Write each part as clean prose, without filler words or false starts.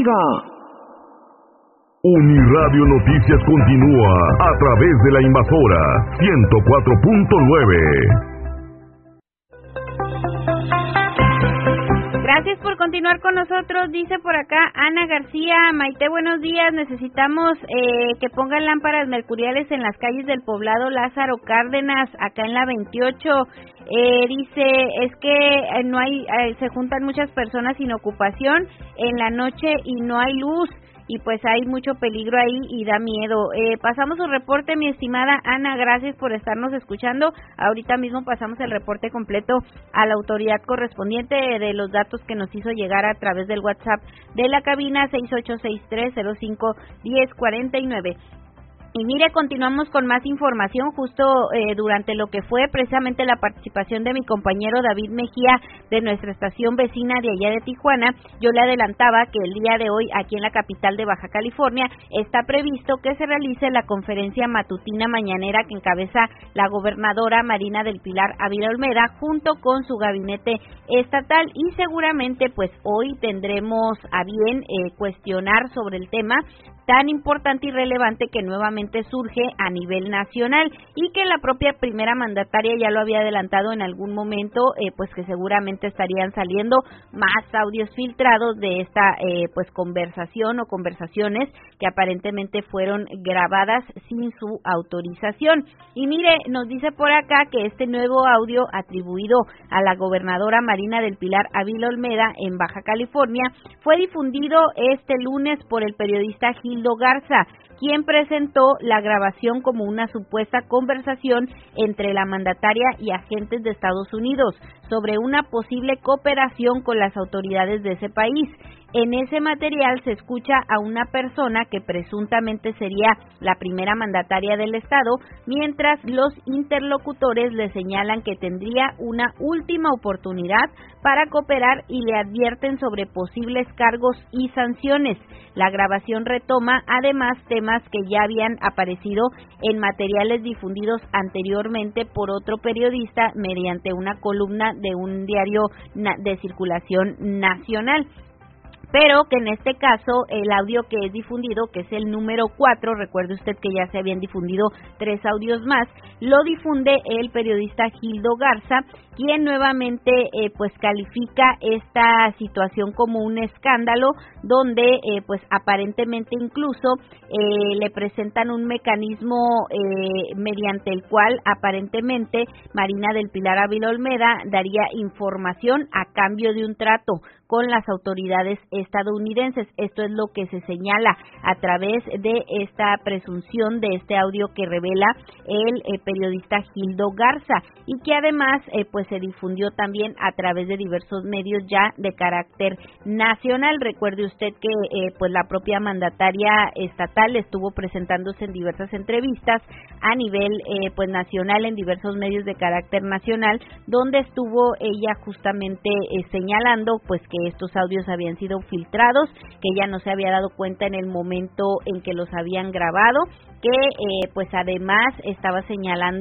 siga. Uniradio Noticias continúa a través de la Invasora 104.9. Gracias por continuar con nosotros, dice por acá Ana García. Maite, buenos días, necesitamos que pongan lámparas mercuriales en las calles del poblado Lázaro Cárdenas, acá en la 28. Dice, es que no hay, se juntan muchas personas sin ocupación en la noche y no hay luz. Y pues hay mucho peligro ahí y da miedo. Pasamos su reporte, mi estimada Ana, gracias por estarnos escuchando. Ahorita mismo pasamos el reporte completo a la autoridad correspondiente de los datos que nos hizo llegar a través del WhatsApp de la cabina 6863051049. Y mire, continuamos con más información justo durante lo que fue precisamente la participación de mi compañero David Mejía de nuestra estación vecina de allá de Tijuana. Yo le adelantaba que el día de hoy aquí en la capital de Baja California está previsto que se realice la conferencia matutina mañanera que encabeza la gobernadora Marina del Pilar Ávila Olmeda junto con su gabinete estatal y seguramente pues hoy tendremos a bien cuestionar sobre el tema tan importante y relevante que nuevamente surge a nivel nacional y que la propia primera mandataria ya lo había adelantado en algún momento, pues que seguramente estarían saliendo más audios filtrados de esta pues conversación o conversaciones que aparentemente fueron grabadas sin su autorización. Y mire, nos dice por acá que este nuevo audio atribuido a la gobernadora Marina del Pilar Ávila Olmeda en Baja California fue difundido este lunes por el periodista Gildo Garza, quien presentó la grabación como una supuesta conversación entre la mandataria y agentes de Estados Unidos sobre una posible cooperación con las autoridades de ese país. En ese material se escucha a una persona que presuntamente sería la primera mandataria del estado, mientras los interlocutores le señalan que tendría una última oportunidad para cooperar y le advierten sobre posibles cargos y sanciones. La grabación retoma además temas que ya habían aparecido en materiales difundidos anteriormente por otro periodista mediante una columna de un diario de circulación nacional. Pero que en este caso el audio que es difundido, que es el número 4, recuerde usted que ya se habían difundido 3 audios más, lo difunde el periodista Gildo Garza, quien nuevamente pues califica esta situación como un escándalo, donde pues aparentemente incluso le presentan un mecanismo mediante el cual aparentemente Marina del Pilar Ávila Olmeda daría información a cambio de un trato con las autoridades estadounidenses. Esto es lo que se señala a través de esta presunción de este audio que revela el periodista Gildo Garza y que además pues se difundió también a través de diversos medios ya de carácter nacional. Recuerde usted que pues la propia mandataria estatal estuvo presentándose en diversas entrevistas a nivel pues nacional en diversos medios de carácter nacional, donde estuvo ella justamente señalando pues que estos audios habían sido filtrados, que ella no se había dado cuenta en el momento en que los habían grabado, que pues además estaba señalando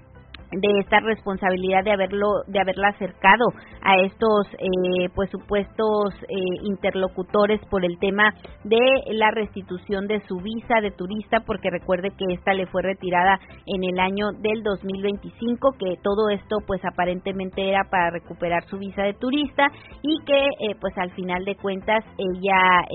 de esta responsabilidad de haberla acercado a estos pues supuestos interlocutores por el tema de la restitución de su visa de turista, porque recuerde que esta le fue retirada en el año del 2025, que todo esto pues aparentemente era para recuperar su visa de turista y que pues al final de cuentas ella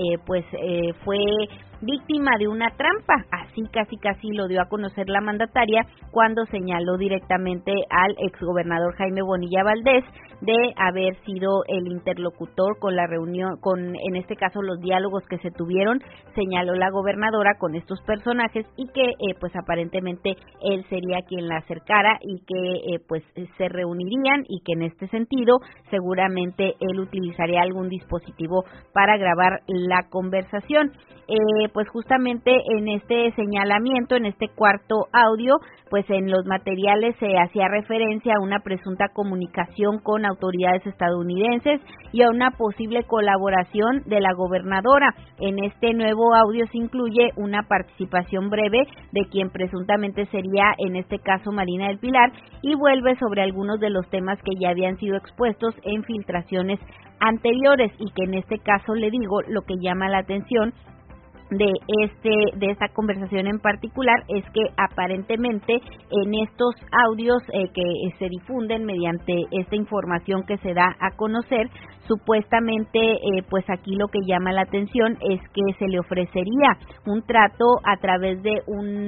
fue víctima de una trampa, así casi lo dio a conocer la mandataria cuando señaló directamente al exgobernador Jaime Bonilla Valdés de haber sido el interlocutor con la reunión, con en este caso los diálogos que se tuvieron, señaló la gobernadora con estos personajes y que pues aparentemente él sería quien la acercara y que pues se reunirían y que en este sentido seguramente él utilizaría algún dispositivo para grabar la conversación. Pues justamente en este señalamiento, en este cuarto audio, pues en los materiales se hacía referencia a una presunta comunicación con autoridades estadounidenses y a una posible colaboración de la gobernadora. En este nuevo audio se incluye una participación breve de quien presuntamente sería, en este caso, Marina del Pilar, y vuelve sobre algunos de los temas que ya habían sido expuestos en filtraciones anteriores, y que en este caso, le digo, lo que llama la atención de esta conversación en particular es que aparentemente en estos audios que se difunden mediante esta información que se da a conocer, supuestamente pues aquí lo que llama la atención es que se le ofrecería un trato a través de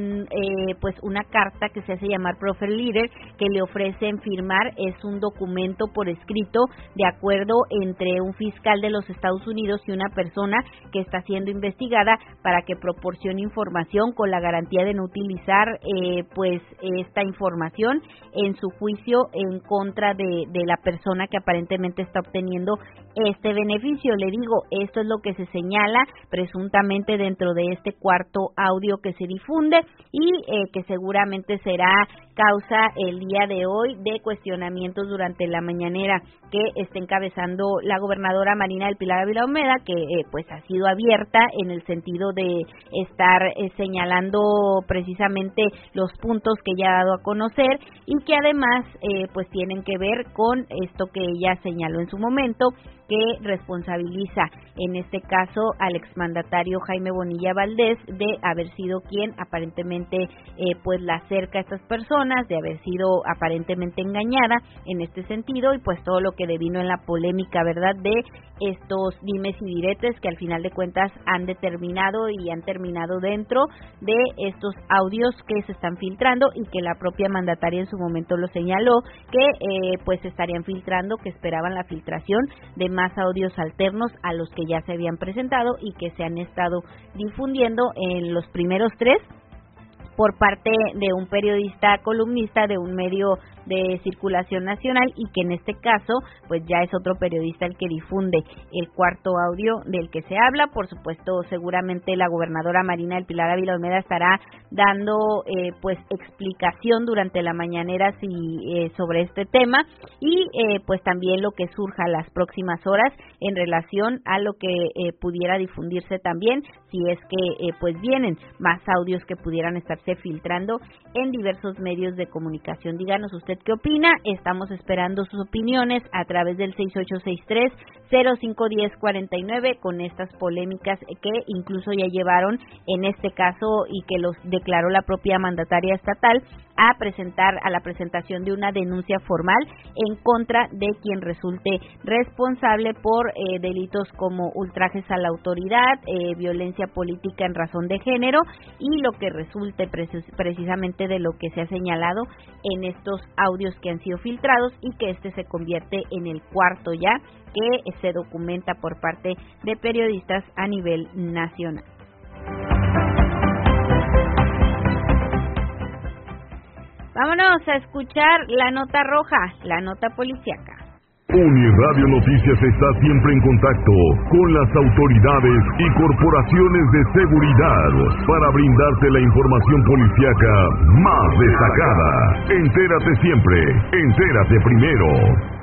pues una carta que se hace llamar Profile Letter, que le ofrecen firmar. Es un documento por escrito de acuerdo entre un fiscal de los Estados Unidos y una persona que está siendo investigada, para que proporcione información con la garantía de no utilizar pues esta información en su juicio en contra de la persona que aparentemente está obteniendo este beneficio. Le digo, esto es lo que se señala presuntamente dentro de este cuarto audio que se difunde y que seguramente será causa el día de hoy de cuestionamientos durante la mañanera que está encabezando la gobernadora Marina del Pilar Ávila Olmeda, que pues ha sido abierta en el sentido de estar señalando precisamente los puntos que ella ha dado a conocer y que además pues tienen que ver con esto que ella señaló en su momento, que responsabiliza en este caso al exmandatario Jaime Bonilla Valdés de haber sido quien aparentemente pues la acerca a estas personas, de haber sido aparentemente engañada en este sentido, y pues todo lo que devino en la polémica, ¿verdad?, de estos dimes y diretes que al final de cuentas han determinado y han terminado dentro de estos audios que se están filtrando y que la propia mandataria en su momento lo señaló, que pues estarían filtrando, que esperaban la filtración de más audios alternos a los que ya se habían presentado y que se han estado difundiendo en los primeros 3 por parte de un periodista columnista de un medio de circulación nacional, y que en este caso pues ya es otro periodista el que difunde el cuarto audio del que se habla. Por supuesto, seguramente la gobernadora Marina del Pilar Ávila Olmeda estará dando pues explicación durante la mañanera sobre este tema y pues también lo que surja las próximas horas en relación a lo que pudiera difundirse también, si es que pues vienen más audios que pudieran estarse filtrando en diversos medios de comunicación. Díganos usted qué opina. Estamos esperando sus opiniones a través del 6863-051049 con estas polémicas que incluso ya llevaron en este caso y que los declaró la propia mandataria estatal a la presentación de una denuncia formal en contra de quien resulte responsable por delitos como ultrajes a la autoridad, violencia política en razón de género y lo que resulte precisamente de lo que se ha señalado en estos audios que han sido filtrados, y que este se convierte en el cuarto ya que se documenta por parte de periodistas a nivel nacional. Vámonos a escuchar la nota roja, la nota policíaca. Uniradio Noticias está siempre en contacto con las autoridades y corporaciones de seguridad para brindarte la información policíaca más destacada. Entérate siempre, entérate primero.